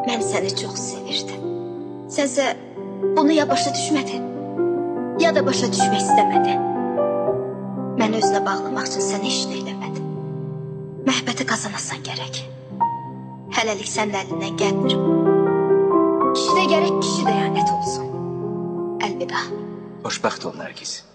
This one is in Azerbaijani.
Mən səni çox sevirdim. Sənsə bunu ya başa düşmədin, ya da başa düşmək istəmədin. Mən özünə bağlamaq üçün sənə heç nə eləmədim. Məhbəti qazanasan gərək. Hələlik sənin əlindən gəlmir. Kişi də gərək kişi dəyanət olsun. Əlvida. Xoşbəxt ol Nərgiz.